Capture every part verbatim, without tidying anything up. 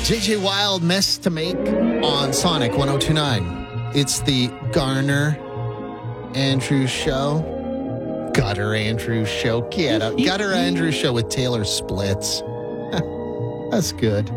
J J Wild mess to make on Sonic one oh two point nine. It's the Garner Andrews Show. Gutter Andrews Show. Get out. Gutter Andrews Show with Taylor Splits. That's good.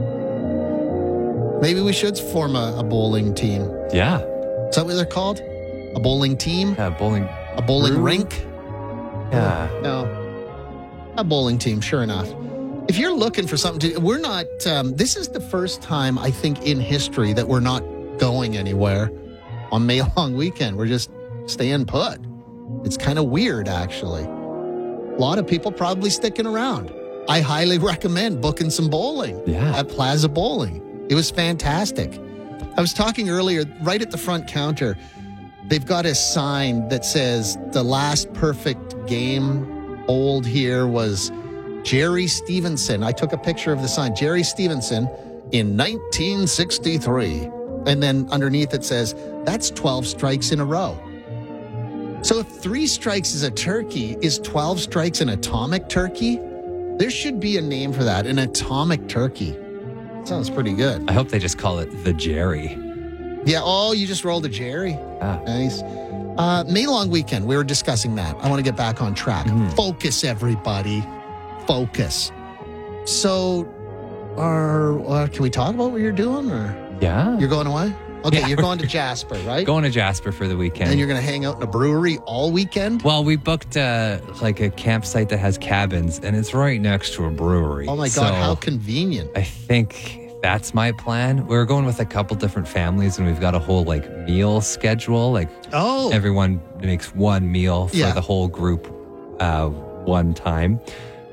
Maybe we should form a, a bowling team. Yeah. Is that what they're called? A bowling team? Yeah, bowling. A bowling Brew? rink? Yeah. No. A bowling team, sure enough. If you're looking for something to, we're not, um, this is the first time, I think, in history that we're not going anywhere on May Long Weekend. We're just staying put. It's kind of weird, actually. A lot of people probably sticking around. I highly recommend booking some bowling Yeah. at Plaza Bowling. It was fantastic. I was talking earlier, right at the front counter, they've got a sign that says the last perfect game bowled here was Jerry Stevenson. I took a picture of the sign. Jerry Stevenson in nineteen sixty-three. And then underneath it says, that's twelve strikes in a row. So if three strikes is a turkey, is twelve strikes an atomic turkey? There should be a name for that, an atomic turkey. Sounds pretty good. I hope they just call it the Jerry. Yeah, oh, you just rolled a Jerry. Ah. Nice. Uh, May Long Weekend, we were discussing that. I want to get back on track. Mm. Focus, everybody. Focus. So, are, uh, can we talk about what you're doing? Or Yeah. you're going away? Okay, Yeah, you're we're going to Jasper, right? Going to Jasper for the weekend. And you're going to hang out in a brewery all weekend? Well, we booked uh, like a campsite that has cabins, and it's right next to a brewery. Oh my God, So how convenient. I think that's my plan. We're going with a couple different families, and we've got a whole like meal schedule. Like Oh, everyone makes one meal for Yeah. the whole group uh, one time.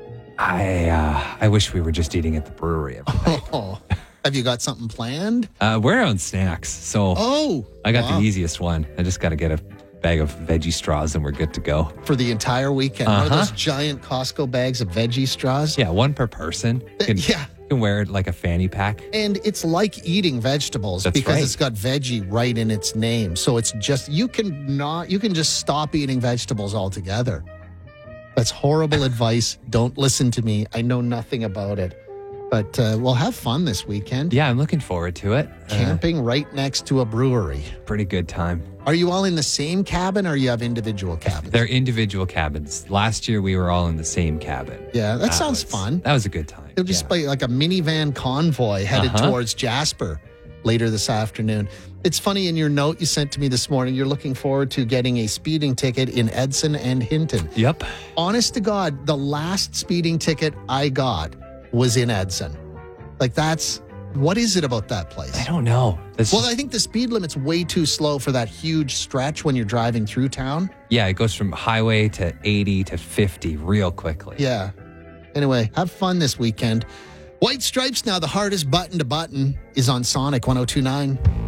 I uh, I wish we were just eating at the brewery every night. oh. Have you got something planned? Uh, we're on snacks, so Oh, I got wow. the easiest one. I just got to get a bag of veggie straws, and we're good to go. For the entire weekend. One of Uh-huh. those giant Costco bags of veggie straws. Yeah, one per person. You can, Yeah. you can wear it like a fanny pack. And it's like eating vegetables That's because right. it's got veggie right in its name. So it's just, you can not, you can just stop eating vegetables altogether. That's horrible advice. Don't listen to me. I know nothing about it. But uh, we'll have fun this weekend. Yeah, I'm looking forward to it. Uh, Camping right next to a brewery. pretty good time. Are you all in the same cabin or you have individual cabins? They're individual cabins. Last year, we were all in the same cabin. Yeah, that sounds was- fun. That was a good time. It'll just yeah. be like a minivan convoy headed Uh-huh. towards Jasper later this afternoon. It's funny, in your note you sent to me this morning, you're looking forward to getting a speeding ticket in Edson and Hinton. Yep. Honest to God, the last speeding ticket I got was in Edson. Like that's, what is it about that place? I don't know. It's Well, just- I think the speed limit's way too slow for that huge stretch when you're driving through town. yeah, it goes from highway to eighty to fifty real quickly. Yeah. Anyway, have fun this weekend. White Stripes now, the hardest button to button is on Sonic one oh two point nine.